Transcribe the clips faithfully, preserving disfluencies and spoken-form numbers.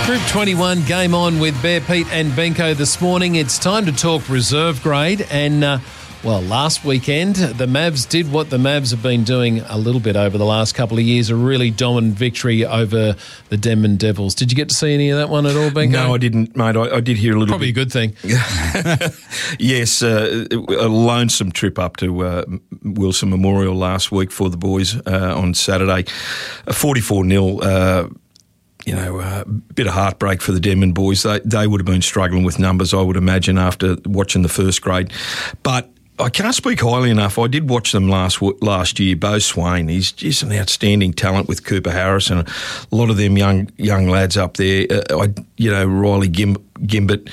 Group twenty-one, game on with Bear Pete and Benko this morning. It's time to talk reserve grade. And, uh, well, last weekend, the Mavs did what the Mavs have been doing a little bit over the last couple of years, a really dominant victory over the Denman Devils. Did you get to see any of that one at all, Benko? No, I didn't, mate. I, I did hear a little Probably bit. Probably a good thing. Yes, uh, a lonesome trip up to uh, Wilson Memorial last week for the boys uh, on Saturday. forty-four nil. Uh, You know, a uh, bit of heartbreak for the Denman boys. They they would have been struggling with numbers, I would imagine, after watching the first grade. But I can't speak highly enough. I did watch them last last year. Bo Swain, he's just an outstanding talent with Cooper Harris and a lot of them young young lads up there. Uh, I, you know, Riley Gim, Gimbert.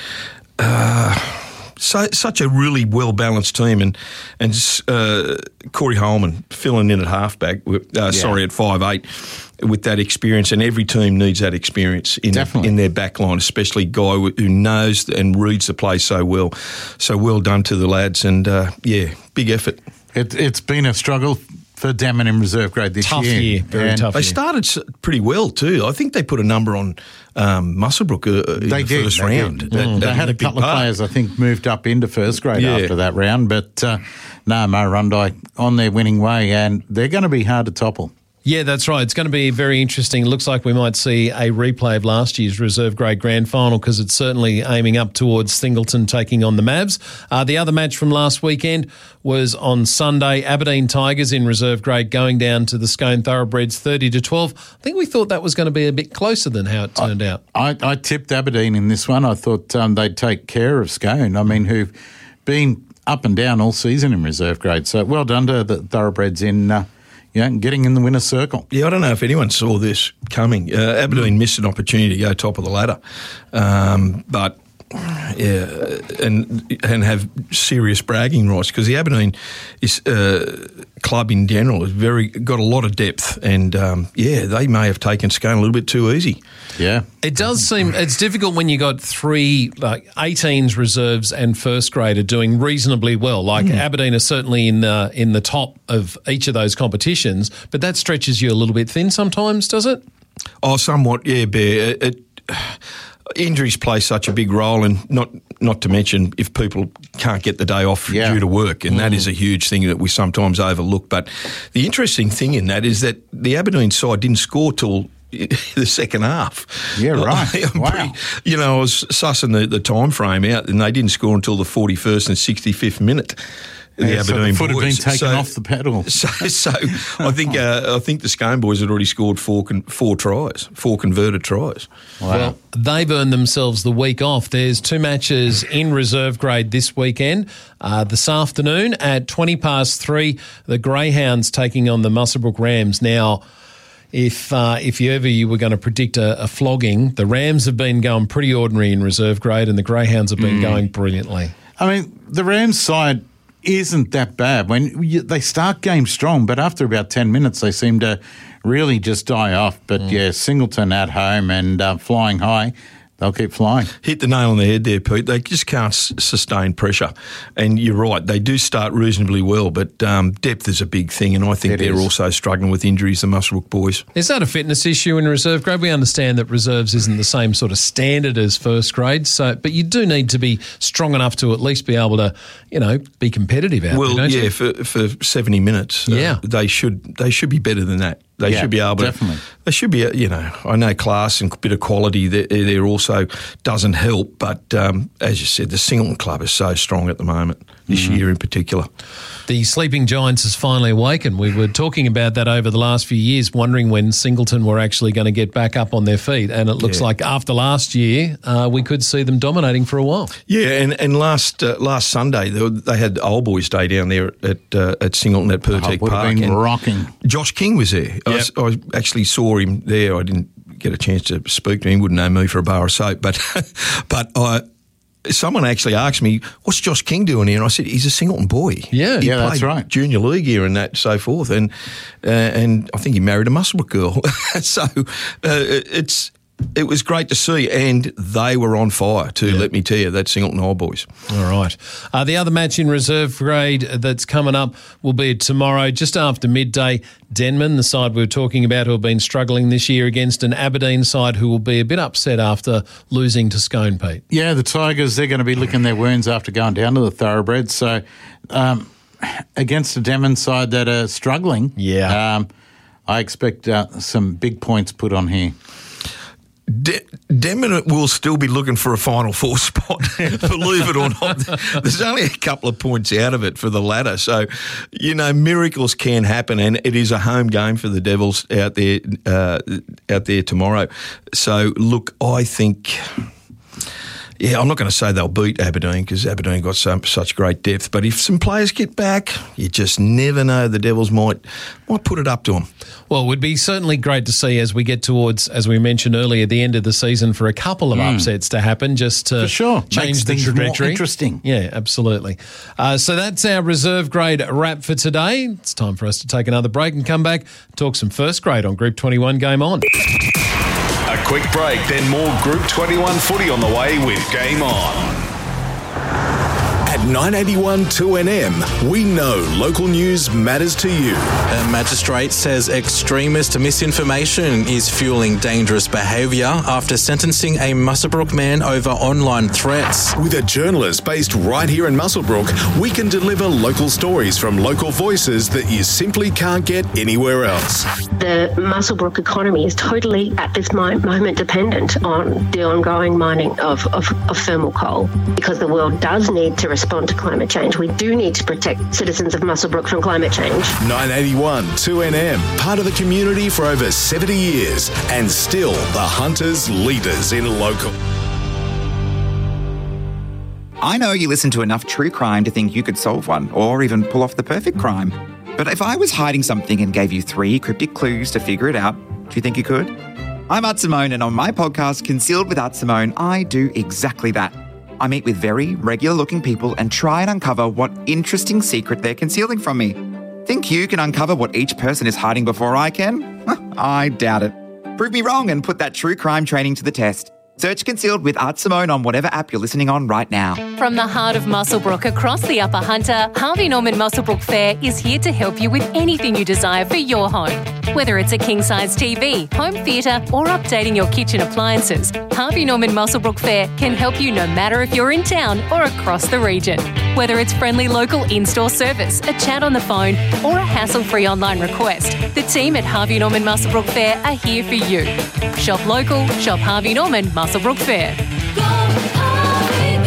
Uh, So, such a really well-balanced team, and and uh, Corey Holman filling in at halfback, uh, yeah. sorry, at five eight, with that experience, and every team needs that experience in, in their back line, especially a guy who knows and reads the play so well. So well done to the lads, and uh, yeah, big effort. It, it's been a struggle for Denman in reserve grade this tough year. year. Very and tough They year. started pretty well too. I think they put a number on um, Muswellbrook uh, in they the did, first they round. Did. That, Mm. that they had a big couple of part. players, I think, moved up into first grade Yeah. after that round. But uh, no, Murrurundi on their winning way, and they're going to be hard to topple. Yeah, that's right. It's going to be very interesting. It looks like we might see a replay of last year's reserve grade grand final because it's certainly aiming up towards Singleton taking on the Mavs. Uh, the other match from last weekend was on Sunday. Aberdeen Tigers in reserve grade going down to the Scone Thoroughbreds thirty to twelve. I think we thought that was going to be a bit closer than how it turned I, out. I, I tipped Aberdeen in this one. I thought um, they'd take care of Scone. I mean, who've been up and down all season in reserve grade. So well done to the Thoroughbreds in... Uh, Yeah, getting in the winner's circle. Yeah, I don't know if anyone saw this coming. Uh, Aberdeen missed an opportunity to go top of the ladder, um, but yeah, and and have serious bragging rights because the Aberdeen is uh, club in general is very got a lot of depth, and um, yeah, they may have taken Scone a little bit too easy. Yeah, it does seem it's difficult when you got three like eighteens reserves and first grader doing reasonably well. Like mm. Aberdeen are certainly in the in the top of each of those competitions, but that stretches you a little bit thin sometimes, does it? Oh, somewhat, yeah, Bear. It, it, injuries play such a big role, and not not to mention if people can't get the day off yeah. due to work, and mm. that is a huge thing that we sometimes overlook. But the interesting thing in that is that the Aberdeen side didn't score till the second half. Yeah, right. I'm wow. Pretty, you know, I was sussing the, the time frame out, and they didn't score until the forty-first and sixty-fifth minute. The yeah, Aberdeen so the foot boys. had been taken so, off the pedal. So, so I think uh, I think the Scone boys had already scored four con- four tries, four converted tries. Wow. Well, they've earned themselves the week off. There's two matches in reserve grade this weekend. Uh, this afternoon at twenty past three, the Greyhounds taking on the Muswellbrook Rams. Now, If uh, if you ever you were going to predict a, a flogging, the Rams have been going pretty ordinary in reserve grade, and the Greyhounds have been mm. going brilliantly. I mean, the Rams side isn't that bad when you, they start games strong, but after about ten minutes they seem to really just die off. But mm. yeah, Singleton at home and uh, flying high. They'll keep flying. Hit the nail on the head there, Pete. They just can't s- sustain pressure. And you're right, they do start reasonably well, but um, depth is a big thing, and I think it they're is. also struggling with injuries, the Muswellbrook boys. Is that a fitness issue in reserve grade? We understand that reserves isn't the same sort of standard as first grade, so but you do need to be strong enough to at least be able to, you know, be competitive out well, there, don't yeah, you? for for seventy minutes, yeah. uh, they should they should be better than that. They yeah, should be able definitely. to. They should be, you know, I know class and a bit of quality there, there also doesn't help, but um, as you said, the Singleton club is so strong at the moment, this mm-hmm. year in particular. The sleeping giants has finally awakened. We were talking about that over the last few years, wondering when Singleton were actually going to get back up on their feet, and it looks yeah. like after last year, uh, we could see them dominating for a while. Yeah, and, and last uh, last Sunday, they, were, they had Old Boys Day down there at uh, at Singleton at Pertec oh, Park. Been and rocking. Josh King was there. Yep. I, I actually saw him there. I didn't get a chance to speak to him. He wouldn't know me for a bar of soap, but but I. Someone actually asked me, what's Josh King doing here? And I said, he's a Singleton boy. Yeah, he yeah, played that's right. Junior league here and that, so forth. And uh, and I think he married a Muswellbrook girl. so uh, it's it was great to see, and they were on fire too, yeah. Let me tell you, that Singleton Old Boys. All right. Uh, the other match in reserve grade that's coming up will be tomorrow, just after midday. Denman, the side we were talking about, who have been struggling this year, against an Aberdeen side who will be a bit upset after losing to Scone, Pete. Yeah, the Tigers, they're going to be licking their wounds after going down to the Thoroughbreds. So um, against a Denman side that are struggling, yeah, um, I expect uh, some big points put on here. De- Denman will still be looking for a Final Four spot, believe it or not. There's only a couple of points out of it for the ladder. So, you know, miracles can happen, and it is a home game for the Devils out there uh, out there tomorrow. So, look, I think... Yeah, I'm not going to say they'll beat Aberdeen because Aberdeen got so, such great depth. But if some players get back, you just never know. The Devils might might put it up to them. Well, it would be certainly great to see as we get towards, as we mentioned earlier, the end of the season for a couple of mm. upsets to happen, just to for sure. change Makes the trajectory. More interesting. Yeah, absolutely. Uh, so that's our reserve grade wrap for today. It's time for us to take another break and come back, talk some first grade on Group twenty-one Game On. A quick break, then more Group twenty-one footy on the way with Game On. At nine eighty-one two N M, we know local news matters to you. A magistrate says extremist misinformation is fueling dangerous behaviour after sentencing a Muswellbrook man over online threats. With a journalist based right here in Muswellbrook, we can deliver local stories from local voices that you simply can't get anywhere else. The Muswellbrook economy is totally, at this moment, dependent on the ongoing mining of, of, of thermal coal, because the world does need to respond to climate change. We do need to protect citizens of Muswellbrook from climate change. nine eighty-one two N M, part of the community for over seventy years, and still the Hunters' leaders in local. I know you listen to enough true crime to think you could solve one, or even pull off the perfect crime. But if I was hiding something and gave you three cryptic clues to figure it out, do you think you could? I'm Art Simone, and on my podcast, Concealed with Art Simone, I do exactly that. I meet with very regular-looking people and try and uncover what interesting secret they're concealing from me. Think you can uncover what each person is hiding before I can? I doubt it. Prove me wrong and put that true crime training to the test. Search Concealed with Art Simone on whatever app you're listening on right now. From the heart of Muswellbrook across the Upper Hunter, Harvey Norman Muswellbrook Fair is here to help you with anything you desire for your home. Whether it's a king-size T V, home theatre or updating your kitchen appliances, Harvey Norman Muswellbrook Fair can help you no matter if you're in town or across the region. Whether it's friendly local in-store service, a chat on the phone or a hassle-free online request, the team at Harvey Norman Muswellbrook Fair are here for you. Shop local, shop Harvey Norman Muswellbrook Fair. Go, Harvey,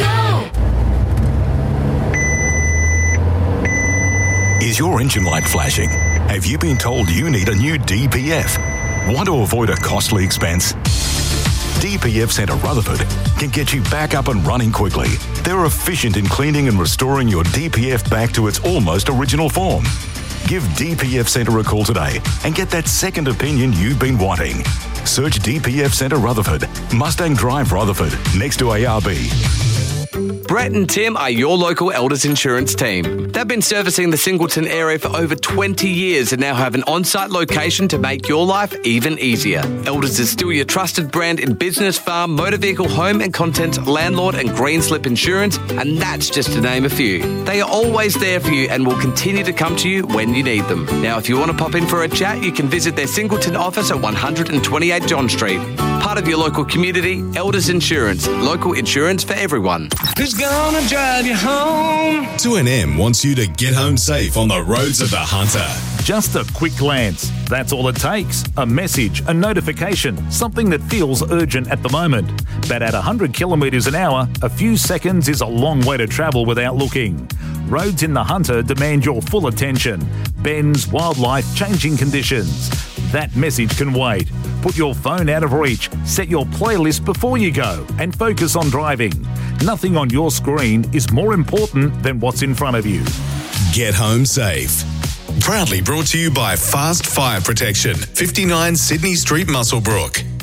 go! Is your engine light flashing? Have you been told you need a new D P F? Want to avoid a costly expense? D P F Centre Rutherford can get you back up and running quickly. They're efficient in cleaning and restoring your D P F back to its almost original form. Give D P F Centre a call today and get that second opinion you've been wanting. Search D P F Centre Rutherford, Mustang Drive Rutherford, next to A R B. Brett and Tim are your local Elders Insurance team. They've been servicing the Singleton area for over twenty years and now have an on-site location to make your life even easier. Elders is still your trusted brand in business, farm, motor vehicle, home and contents, landlord and green slip insurance, and that's just to name a few. They are always there for you and will continue to come to you when you need them. Now, if you want to pop in for a chat, you can visit their Singleton office at one twenty-eight John Street. Part of your local community, Elders Insurance. Local insurance for everyone. Who's gonna drive you home? two N M wants you to get home safe on the roads of the Hunter. Just a quick glance. That's all it takes. A message, a notification, something that feels urgent at the moment. But at one hundred kilometres an hour, a few seconds is a long way to travel without looking. Roads in the Hunter demand your full attention. Bends, wildlife, changing conditions. That message can wait. Put your phone out of reach, set your playlist before you go, and focus on driving. Nothing on your screen is more important than what's in front of you. Get home safe. Proudly brought to you by Fast Fire Protection, fifty-nine Sydney Street, Muswellbrook.